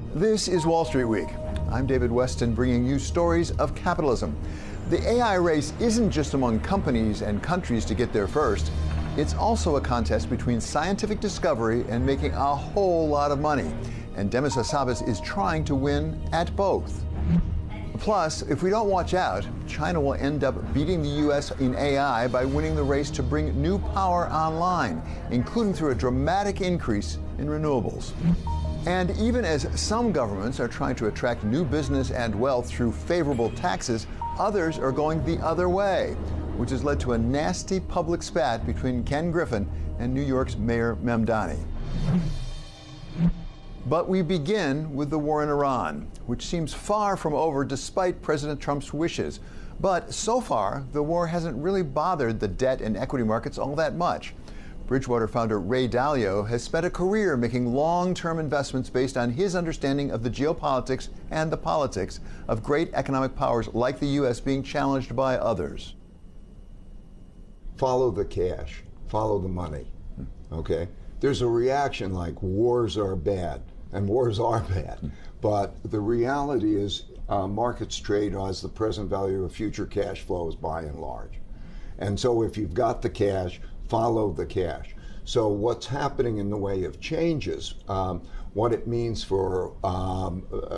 This is Wall Street Week. I'm David Weston, bringing you stories of capitalism. The AI race isn't just among companies and countries to get there first. It's also a contest between scientific discovery and making a whole lot of money. And Demis Hassabis is trying to win at both. Plus, if we don't watch out, China will end up beating the U.S. in AI by winning the race to bring new power online, including through a dramatic increase in renewables. And even as some governments are trying to attract new business and wealth through favorable taxes, others are going the other way, which has led to a nasty public spat between Ken Griffin and New York's Mayor Mamdani. But we begin with the war in Iran, which seems far from over despite President Trump's wishes. But so far, the war hasn't really bothered the debt and equity markets all that much. Bridgewater founder Ray Dalio has spent a career making long-term investments based on his understanding of the geopolitics and the politics of great economic powers like the U.S. being challenged by others. Follow the cash, follow the money, okay? There's a reaction like wars are bad, and wars are bad. But the reality is markets trade as the present value of future cash flows by and large. And so if you've got the cash, follow the cash. So what's happening in the way of changes, what it means for